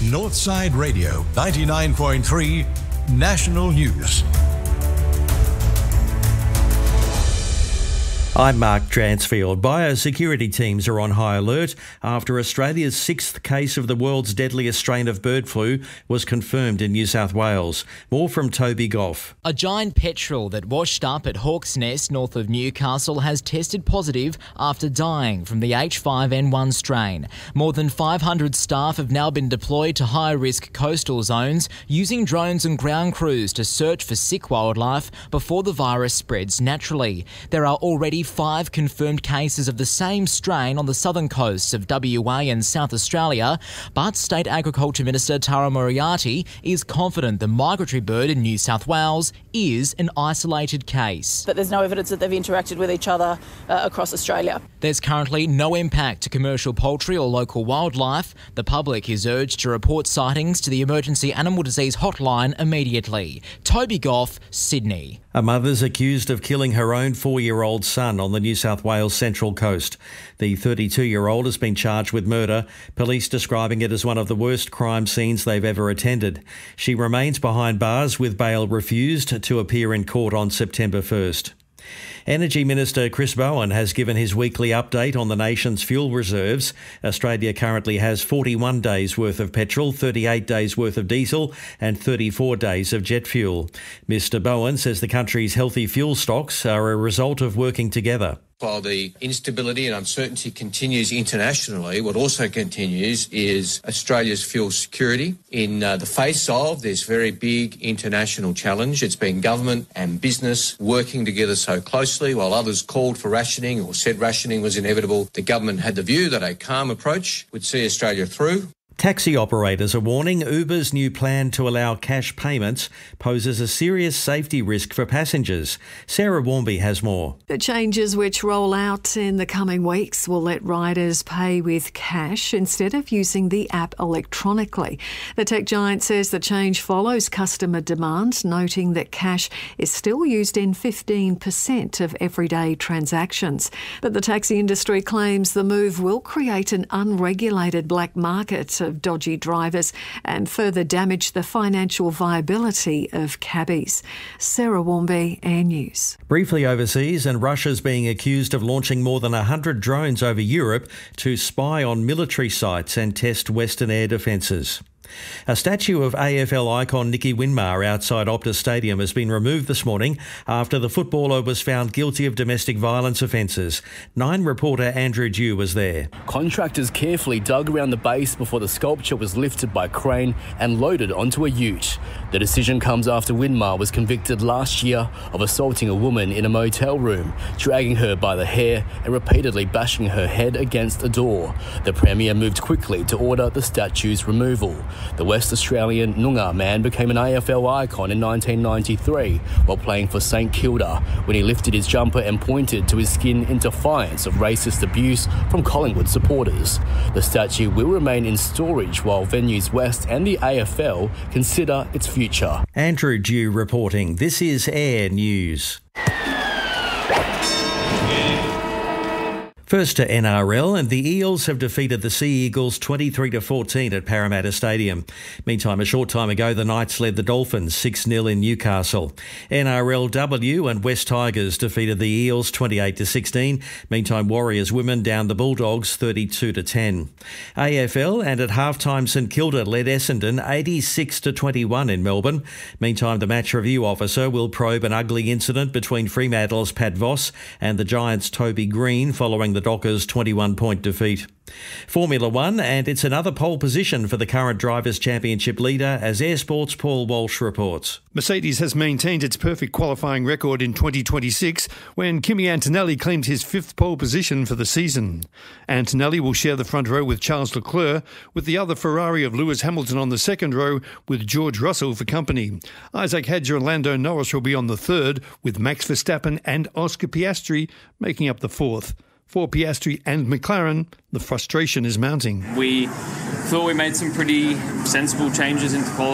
Northside Radio 99.3 National News. I'm Mark Dransfield. Biosecurity teams are on high alert after Australia's sixth case of the world's deadliest strain of bird flu was confirmed in New South Wales. More from Toby Goff. A giant petrel that washed up at Hawk's Nest north of Newcastle has tested positive after dying from the H5N1 strain. More than 500 staff have now been deployed to high-risk coastal zones using drones and ground crews to search for sick wildlife before the virus spreads naturally. There are already 5 confirmed cases of the same strain on the southern coasts of WA and South Australia, but State Agriculture Minister Tara Moriarty is confident the migratory bird in New South Wales is an isolated case. But there's no evidence that they've interacted with each other across Australia. There's currently no impact to commercial poultry or local wildlife. The public is urged to report sightings to the Emergency Animal Disease Hotline immediately. Toby Goff, Sydney. A mother's accused of killing her own 4-year-old son on the New South Wales Central Coast. The 32-year-old has been charged with murder, police describing it as one of the worst crime scenes they've ever attended. She remains behind bars with bail refused to appear in court on September 1st. Energy Minister Chris Bowen has given his weekly update on the nation's fuel reserves. Australia currently has 41 days worth of petrol, 38 days worth of diesel and 34 days of jet fuel. Mr Bowen says the country's healthy fuel stocks are a result of working together. While the instability and uncertainty continues internationally, what also continues is Australia's fuel security. In the face of this very big international challenge, it's been government and business working together so closely. While others called for rationing or said rationing was inevitable, the government had the view that a calm approach would see Australia through. Taxi operators are warning Uber's new plan to allow cash payments poses a serious safety risk for passengers. Sarah Warmby has more. The changes which roll out in the coming weeks will let riders pay with cash instead of using the app electronically. The tech giant says the change follows customer demand, noting that cash is still used in 15% of everyday transactions. But the taxi industry claims the move will create an unregulated black market of dodgy drivers and further damage the financial viability of cabbies. Sarah Warmby, Air News. Briefly overseas, and Russia's being accused of launching more than 100 drones over Europe to spy on military sites and test Western air defences. A statue of AFL icon Nicky Winmar outside Optus Stadium has been removed this morning after the footballer was found guilty of domestic violence offences. 9 reporter Andrew Dew was there. Contractors carefully dug around the base before the sculpture was lifted by crane and loaded onto a ute. The decision comes after Winmar was convicted last year of assaulting a woman in a motel room, dragging her by the hair and repeatedly bashing her head against a door. The Premier moved quickly to order the statue's removal. The West Australian Noongar man became an AFL icon in 1993 while playing for St Kilda when he lifted his jumper and pointed to his skin in defiance of racist abuse from Collingwood supporters. The statue will remain in storage while Venues West and the AFL consider its future. Andrew Dew reporting. This is Air News. First to NRL, and the Eels have defeated the Sea Eagles 23-14 at Parramatta Stadium. Meantime, a short time ago, the Knights led the Dolphins 6-0 in Newcastle. NRLW and West Tigers defeated the Eels 28-16. Meantime, Warriors women downed the Bulldogs 32-10. AFL, and at halftime, St Kilda led Essendon 86-21 in Melbourne. Meantime, the match review officer will probe an ugly incident between Fremantle's Pat Voss and the Giants' Toby Green following the Dockers' 21-point defeat. Formula One, and it's another pole position for the current Drivers' Championship leader, as Air Sports' Paul Walsh reports. Mercedes has maintained its perfect qualifying record in 2026 when Kimi Antonelli claimed his 5th pole position for the season. Antonelli will share the front row with Charles Leclerc, with the other Ferrari of Lewis Hamilton on the second row with George Russell for company. Isaac Hadjar and Lando Norris will be on the third, with Max Verstappen and Oscar Piastri making up the fourth. For Piastri and McLaren, the frustration is mounting. We thought we made some pretty sensible changes into qualifying.